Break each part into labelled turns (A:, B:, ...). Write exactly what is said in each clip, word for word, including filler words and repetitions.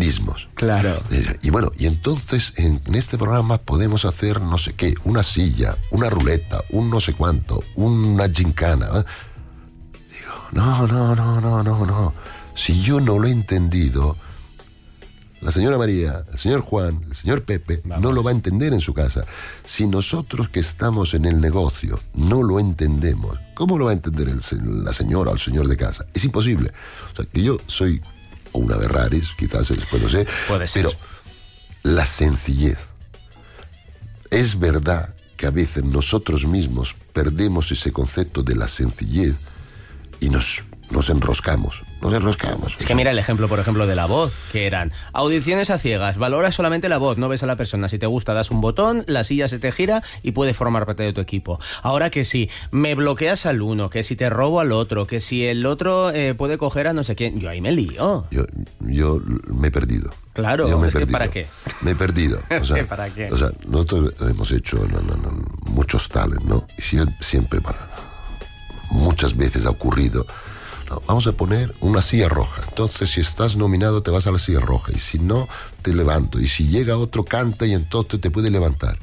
A: mecanismos.
B: Claro.
A: Y bueno, y entonces en este programa podemos hacer no sé qué, una silla, una ruleta, un no sé cuánto, una gincana. ¿eh? Digo, no, no, no, no, no, no. Si yo no lo he entendido, la señora María, el señor Juan, el señor Pepe, Vamos. no lo va a entender en su casa. Si nosotros que estamos en el negocio no lo entendemos, ¿cómo lo va a entender el, la señora o el señor de casa? Es imposible. O sea, que yo soy una Ferraris, quizás después no sé,
B: Puede ser.
A: pero la sencillez. Es verdad que a veces nosotros mismos perdemos ese concepto de la sencillez y nos... Nos enroscamos, nos enroscamos.
B: Es que mira el ejemplo, por ejemplo, de la voz, que eran audiciones a ciegas, valora solamente la voz, no ves a la persona. Si te gusta, das un botón, la silla se te gira y puede formar parte de tu equipo. Ahora que si me bloqueas al uno, que si te robo al otro, que si el otro eh, puede coger a no sé quién, yo ahí me lío.
A: Yo, yo me he perdido.
B: Claro,
A: yo me
B: es
A: he
B: que
A: perdido.
B: ¿para qué?
A: Me he perdido. O sea,
B: ¿Para qué?
A: O sea, nosotros hemos hecho no, no, no, muchos talents, ¿no? Y siempre, bueno, muchas veces ha ocurrido... Vamos a poner una silla roja. Entonces, si estás nominado, te vas a la silla roja. Y si no, te levanto. Y si llega otro, canta y entonces te puede levantar.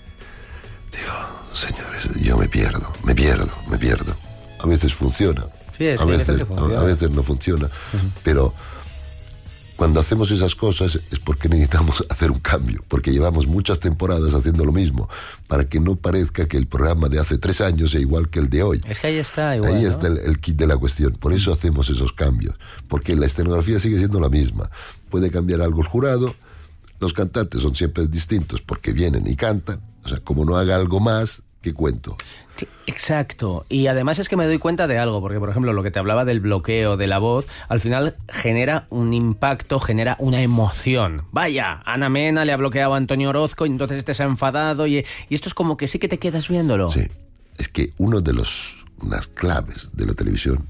A: Digo, señores, yo me pierdo, me pierdo, me pierdo. A veces funciona.
B: Sí, es
A: a,
B: que
A: veces,
B: que funciona.
A: a, a veces no funciona. Uh-huh. Pero cuando hacemos esas cosas es porque necesitamos hacer un cambio. Porque llevamos muchas temporadas haciendo lo mismo. Para que no parezca que el programa de hace tres años sea igual que el de hoy.
B: Es que ahí está igual,
A: Ahí
B: ¿no?
A: está el, el kit de la cuestión. Por eso hacemos esos cambios. Porque la escenografía sigue siendo la misma. Puede cambiar algo el jurado. Los cantantes son siempre distintos porque vienen y cantan. O sea, como no haga algo más, ¿qué cuento?
B: Exacto, y además es que me doy cuenta de algo, porque por ejemplo lo que te hablaba del bloqueo de la voz, al final genera un impacto, genera una emoción. Vaya, Ana Mena le ha bloqueado a Antonio Orozco y entonces este se ha enfadado y, y esto es como que sí que te quedas viéndolo.
A: Sí, es que uno de los unas claves de la televisión,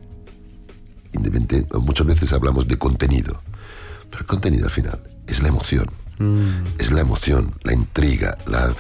A: independiente, muchas veces hablamos de contenido, pero el contenido al final es la emoción, mm. es la emoción, la intriga, la...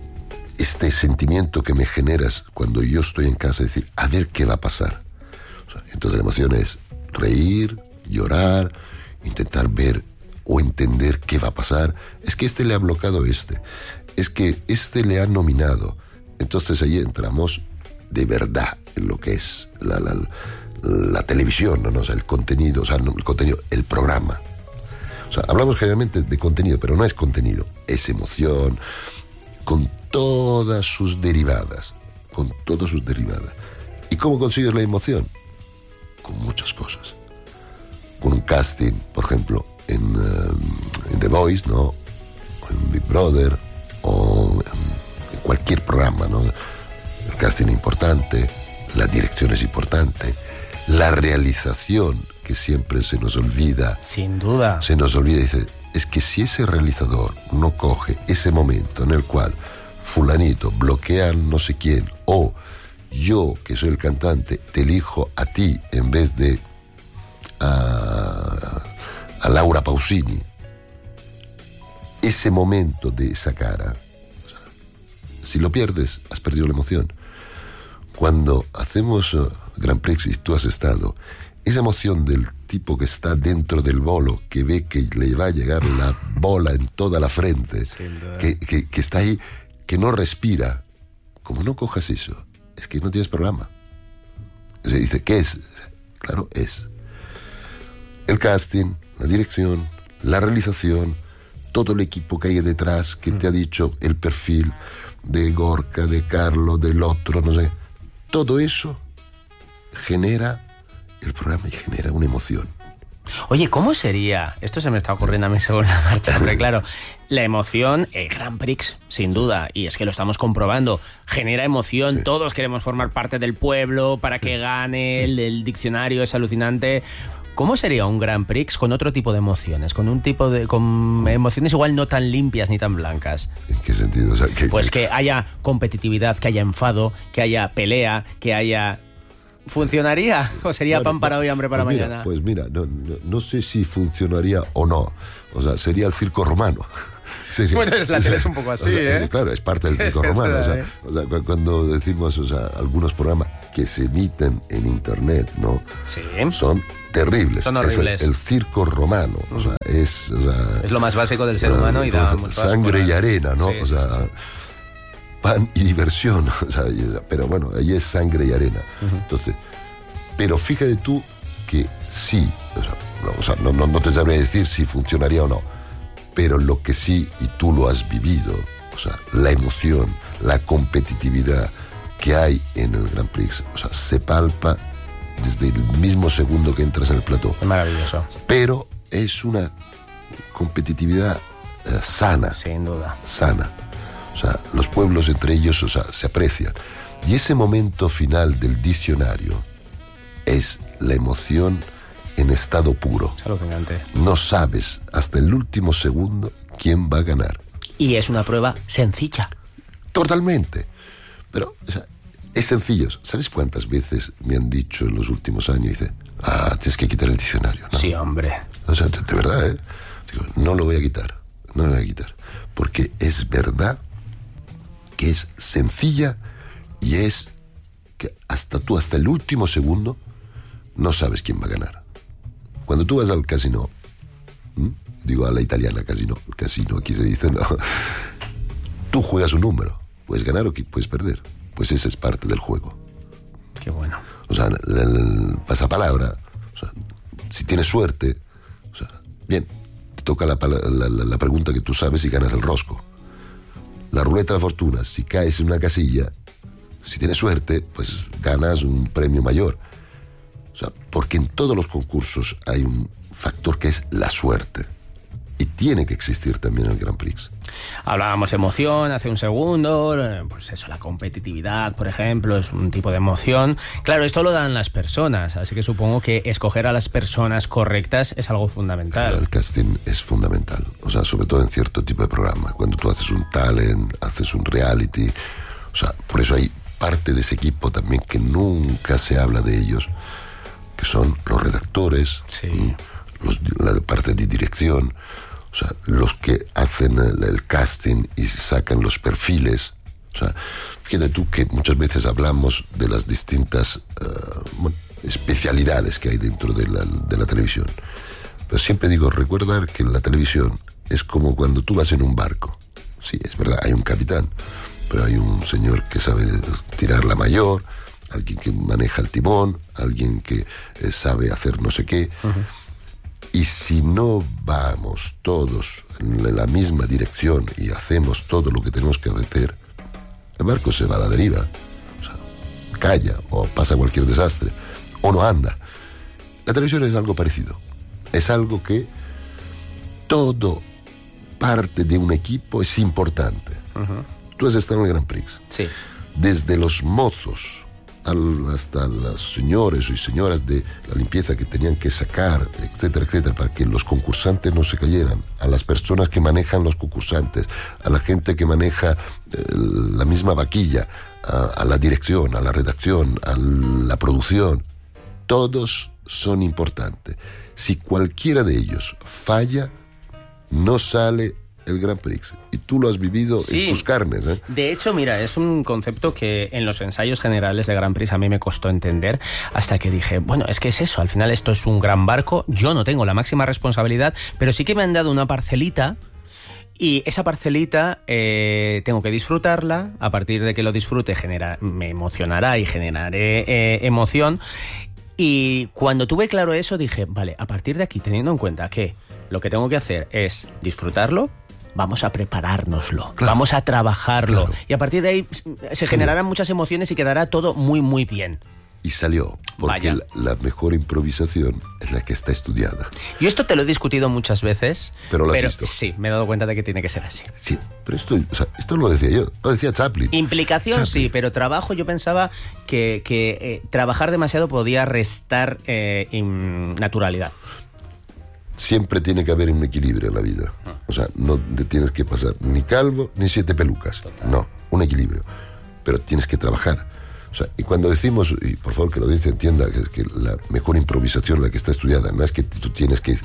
A: este sentimiento que me generas cuando yo estoy en casa, decir, a ver qué va a pasar. O sea, entonces la emoción es reír, llorar, intentar ver o entender qué va a pasar. Es que este le ha bloqueado este. Es que este le ha nominado. Entonces ahí entramos de verdad en lo que es la, la, la televisión, ¿no? O sea, el contenido, o sea, no el contenido, el programa. O sea, hablamos generalmente de contenido, pero no es contenido, es emoción, con todas sus derivadas, con todas sus derivadas. ¿Y cómo consigues la emoción? Con muchas cosas. Con un casting, por ejemplo, en, um, en The Voice, ¿no? O en Big Brother, o en, en cualquier programa, ¿no? El casting es importante, la dirección es importante, la realización, que siempre se nos olvida.
B: Sin duda.
A: Se nos olvida y dice, es que si ese realizador no coge ese momento en el cual fulanito bloquea a no sé quién, o yo, que soy el cantante, te elijo a ti en vez de a, a Laura Pausini, ese momento de esa cara, o sea, si lo pierdes, has perdido la emoción. Cuando hacemos uh, Grand Prix y tú has estado, esa emoción del tipo que está dentro del bolo, que ve que le va a llegar la bola en toda la frente, que, que, que está ahí, que no respira, como no cojas eso, es que no tienes programa. Se dice, ¿qué es? Claro, es el casting, la dirección, la realización, todo el equipo que hay detrás, que mm. te ha dicho el perfil de Gorka, de Carlos, del otro, no sé. Todo eso genera el programa y genera una emoción.
B: Oye, ¿cómo sería? Esto se me está ocurriendo a mí según la marcha, porque claro, la emoción, el Grand Prix, sin duda, y es que lo estamos comprobando, genera emoción, sí. Todos queremos formar parte del pueblo para que gane, sí. el, el diccionario es alucinante. ¿Cómo sería un Grand Prix con otro tipo de emociones? Con un tipo de... con emociones igual no tan limpias ni tan blancas.
A: ¿En qué sentido? O sea, que,
B: pues que haya competitividad, que haya enfado, que haya pelea, que haya... ¿Funcionaría? ¿O sería bueno, pan para hoy, hambre para
A: pues
B: mañana?
A: Mira, pues mira, no, no, no sé si funcionaría o no. O sea, sería el circo romano. Sería,
B: bueno, la tele es un poco así,
A: o sea,
B: ¿eh?
A: Claro, es parte del circo romano. O sea, o sea, cuando decimos, o sea, algunos programas que se emiten en internet, ¿no?
B: Sí.
A: Son terribles.
B: Son horribles.
A: Es el, el circo romano, uh-huh. o sea, es... O sea,
B: es lo más básico del ser humano y da...
A: Sangre y arena, ¿no?
B: Sí,
A: o sea, sí, sí. pan y diversión, o sea, pero bueno, ahí es sangre y arena. Uh-huh. Entonces, pero fíjate tú que sí, o sea, no, o sea, no, no, no te sabría decir si funcionaría o no, pero lo que sí, y tú lo has vivido, o sea, la emoción, la competitividad que hay en el Grand Prix, o sea, se palpa desde el mismo segundo que entras en el plató.
B: Es maravilloso.
A: Pero es una competitividad eh, sana.
B: Sin duda.
A: Sana. O sea, los pueblos entre ellos, o sea, se aprecian. Y ese momento final del diccionario es la emoción en estado puro.
B: Es alucinante.
A: No sabes hasta el último segundo quién va a ganar.
B: Y es una prueba sencilla.
A: Totalmente. Pero, o sea, es sencillo. ¿Sabes cuántas veces me han dicho en los últimos años? Dice, ah, tienes que quitar el diccionario, ¿no?
B: Sí, hombre.
A: O sea, de, de verdad, ¿eh? Digo, no lo voy a quitar. No lo voy a quitar. Porque es verdad que es sencilla y es que hasta tú, hasta el último segundo, no sabes quién va a ganar. Cuando tú vas al casino, ¿m? digo a la italiana casino, el casino aquí se dice, no, tú juegas un número, puedes ganar o puedes perder, pues esa es parte del juego.
B: Qué bueno.
A: O sea, el, el pasapalabra, o sea, si tienes suerte, o sea, bien, te toca la, la, la, la pregunta que tú sabes y ganas el rosco. La ruleta de fortuna, si caes en una casilla, si tienes suerte, pues ganas un premio mayor. O sea, porque en todos los concursos hay un factor que es la suerte. Y tiene que existir también en el Grand Prix.
B: Hablábamos de emoción hace un segundo, pues eso, la competitividad, por ejemplo, es un tipo de emoción. Claro, esto lo dan las personas, así que supongo que escoger a las personas correctas es algo fundamental.
A: El casting es fundamental, o sea, sobre todo en cierto tipo de programa. Cuando tú haces un talent, haces un reality, o sea, por eso hay parte de ese equipo también que nunca se habla de ellos, que son los redactores,
B: sí.
A: los, la parte de dirección, o sea, los que hacen el, el casting y sacan los perfiles. O sea, fíjate tú que muchas veces hablamos de las distintas uh, bueno, especialidades que hay dentro de la, de la televisión. Pero siempre digo, recordar que la televisión es como cuando tú vas en un barco. Sí, es verdad, hay un capitán, pero hay un señor que sabe tirar la mayor, alguien que maneja el timón, alguien que eh, sabe hacer no sé qué. Uh-huh. Y si no vamos todos en la misma dirección y hacemos todo lo que tenemos que hacer, el barco se va a la deriva. O sea, calla o pasa cualquier desastre o no anda. La televisión es algo parecido. Es algo que todo parte de un equipo es importante. Uh-huh. Tú has estado en el Grand Prix.
B: Sí.
A: Desde los mozos hasta los señores y señoras de la limpieza que tenían que sacar, etcétera, etcétera, para que los concursantes no se cayeran, a las personas que manejan los concursantes, a la gente que maneja eh, la misma vaquilla, a, a la dirección, a la redacción, a la producción, todos son importantes. Si cualquiera de ellos falla, no sale el Grand Prix. Y tú lo has vivido sí. en tus carnes, ¿eh?
B: De hecho, mira, es un concepto que en los ensayos generales de Grand Prix a mí me costó entender hasta que dije, bueno, es que es eso, al final esto es un gran barco, yo no tengo la máxima responsabilidad, pero sí que me han dado una parcelita y esa parcelita eh, tengo que disfrutarla, a partir de que lo disfrute genera, me emocionará y generaré eh, emoción. Y cuando tuve claro eso dije, vale, a partir de aquí, teniendo en cuenta que lo que tengo que hacer es disfrutarlo, vamos a preparárnoslo, claro. vamos a trabajarlo. Claro. Y a partir de ahí se generarán sí. muchas emociones y quedará todo muy, muy bien.
A: Y salió, porque la, la mejor improvisación es la que está estudiada.
B: Yo esto te lo he discutido muchas veces,
A: pero, lo has
B: pero
A: visto.
B: Sí, me he dado cuenta de que tiene que ser así.
A: Sí, pero esto, o sea, esto lo decía yo, lo decía Chaplin.
B: Implicación Chaplin. Sí, pero trabajo yo pensaba que, que eh, trabajar demasiado podía restar eh, in, naturalidad.
A: Siempre tiene que haber un equilibrio en la vida. O sea, no te tienes que pasar ni calvo ni siete pelucas. Total. No, un equilibrio. Pero tienes que trabajar. O sea, y cuando decimos, y por favor que lo dice, entienda que, que la mejor improvisación, la que está estudiada, no es que tú tienes que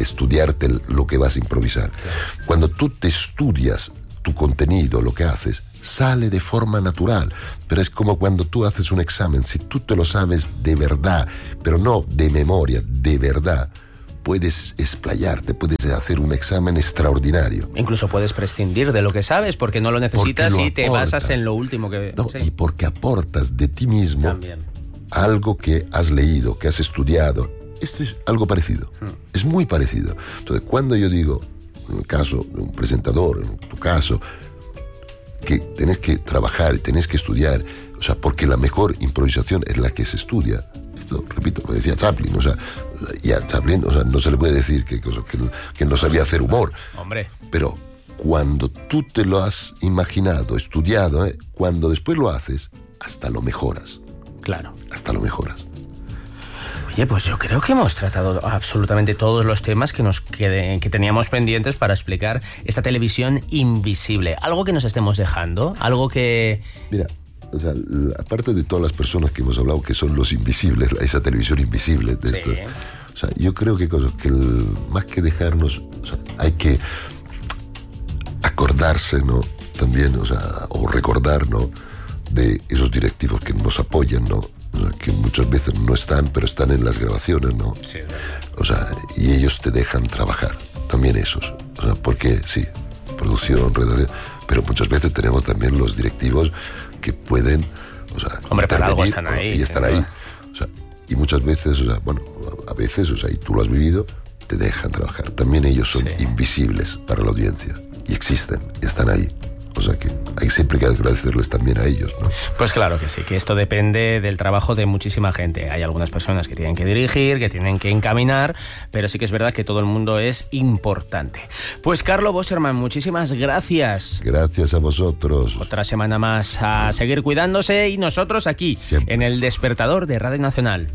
A: estudiarte lo que vas a improvisar. Claro. Cuando tú te estudias tu contenido, lo que haces, sale de forma natural. Pero es como cuando tú haces un examen, si tú te lo sabes de verdad, pero no de memoria, de verdad, puedes explayarte, puedes hacer un examen extraordinario.
B: Incluso puedes prescindir de lo que sabes porque no lo necesitas lo y te aportas. basas en lo último que...
A: No,
B: sí.
A: Y porque aportas de ti mismo
B: También.
A: algo que has leído, que has estudiado. Esto es algo parecido, hmm. es muy parecido. Entonces, cuando yo digo, en el caso de un presentador, en tu caso, que tenés que trabajar, tenés que estudiar, o sea, porque la mejor improvisación es la que se estudia. Esto, repito, lo decía Chaplin, o sea, y a Chaplin, o sea, no se le puede decir que, que, que no sabía hacer humor.
B: Hombre.
A: Pero cuando tú te lo has imaginado, estudiado, ¿eh? Cuando después lo haces, hasta lo mejoras.
B: Claro.
A: Hasta lo mejoras.
B: Oye, pues yo creo que hemos tratado absolutamente todos los temas que nos quede, que teníamos pendientes para explicar esta televisión invisible. Algo que nos estemos dejando, algo que...
A: Mira, o sea, aparte de todas las personas que hemos hablado que son los invisibles, esa televisión invisible de
B: sí.
A: estos, o sea, yo creo que, que el, más que dejarnos, o sea, hay que acordarse, ¿no? También, o sea, o recordar, ¿no? De esos directivos que nos apoyan, ¿no? O sea, que muchas veces no están, pero están en las grabaciones, ¿no?
B: Sí,
A: o sea, y ellos te dejan trabajar, también esos, o sea, porque sí, producción, redacción, pero muchas veces tenemos también los directivos que pueden, o sea,
B: hombre, para algo están ahí.
A: Y están ahí. O sea, y muchas veces, o sea, bueno, a veces, o sea, y tú lo has vivido, te dejan trabajar. También ellos son sí. invisibles para la audiencia. Y existen, y están ahí. O sea que hay siempre que agradecerles también a ellos, ¿no?
B: Pues claro que sí, que esto depende del trabajo de muchísima gente. Hay algunas personas que tienen que dirigir, que tienen que encaminar, pero sí que es verdad que todo el mundo es importante. Pues Carlo Boserman, muchísimas gracias.
A: Gracias a vosotros.
B: Otra semana más a seguir cuidándose y nosotros aquí, siempre. En el Despertador de Radio Nacional.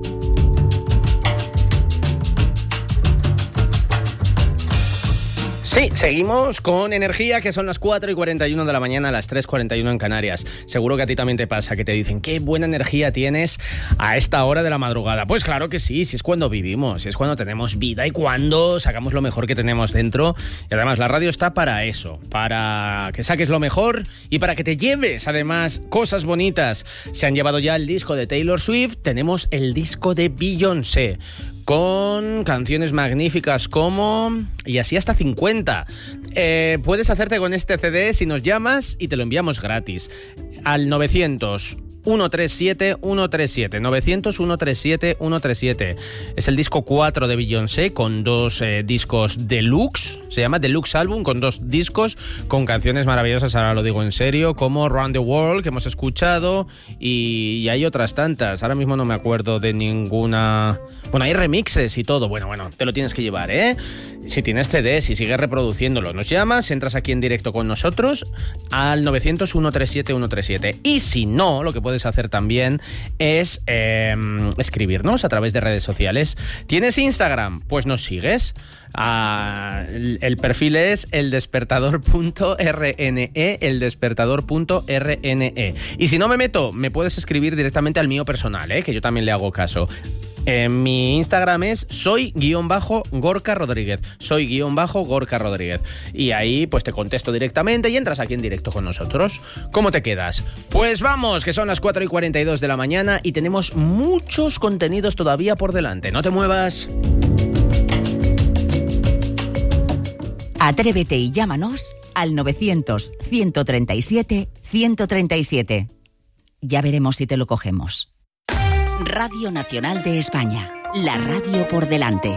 B: Sí, seguimos con energía, que son las cuatro y cuarenta y uno de la mañana, las tres y cuarenta y uno en Canarias. Seguro que a ti también te pasa, que te dicen, qué buena energía tienes a esta hora de la madrugada. Pues claro que sí, si es cuando vivimos, si es cuando tenemos vida y cuando sacamos lo mejor que tenemos dentro. Y además la radio está para eso, para que saques lo mejor y para que te lleves además cosas bonitas. Se han llevado ya el disco de Taylor Swift, tenemos el disco de Beyoncé, con canciones magníficas como... y así hasta cincuenta. Eh, puedes hacerte con este C D si nos llamas y te lo enviamos gratis. Al novecientos, ciento treinta y siete, ciento treinta y siete. novecientos, ciento treinta y siete, ciento treinta y siete. Es el disco cuatro de Beyoncé con dos eh, discos deluxe. Se llama Deluxe Album, con dos discos con canciones maravillosas, ahora lo digo en serio, como Round the World, que hemos escuchado, y, y hay otras tantas. Ahora mismo no me acuerdo de ninguna... Bueno, hay remixes y todo. Bueno, bueno, te lo tienes que llevar, ¿eh? Si tienes C D, si sigues reproduciéndolo, nos llamas, entras aquí en directo con nosotros al novecientos, ciento treinta y siete, ciento treinta y siete. Y si no, lo que puedes hacer también es eh, escribirnos a través de redes sociales. ¿Tienes Instagram? Pues nos sigues. Ah, el, el perfil es eldespertador punto r n e, eldespertador punto r n e. Y si no me meto, me puedes escribir directamente al mío personal, ¿eh? Que yo también le hago caso. Eh, mi Instagram es soy-Gorka Rodríguez. Soy-Gorka Rodríguez. Y ahí pues te contesto directamente y entras aquí en directo con nosotros. ¿Cómo te quedas? Pues vamos, que son las cuatro y cuarenta y dos de la mañana y tenemos muchos contenidos todavía por delante. No te muevas.
C: Atrévete y llámanos al novecientos, ciento treinta y siete, ciento treinta y siete. Ya veremos si te lo cogemos. Radio Nacional de España, la radio por delante.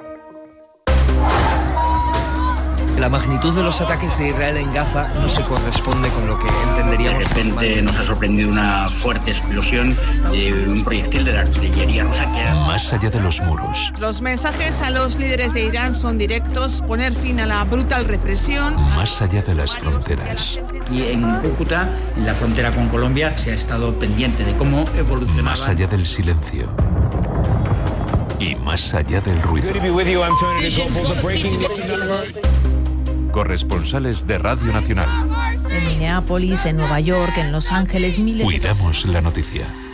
D: La magnitud de los ataques de Israel en Gaza no se corresponde con lo que entenderíamos.
E: De repente nos ha sorprendido una fuerte explosión de un proyectil de la artillería rusa que era...
F: Más allá de los muros.
G: Los mensajes a los líderes de Irán son directos: poner fin a la brutal represión.
F: Más allá de las fronteras.
E: Y en Cúcuta, en la frontera con Colombia, se ha estado pendiente de cómo evolucionaba.
F: Más allá del silencio. Y más allá del ruido. Corresponsales de Radio Nacional.
H: En Minneapolis, en Nueva York, en Los Ángeles, miles...
F: Cuidamos la noticia.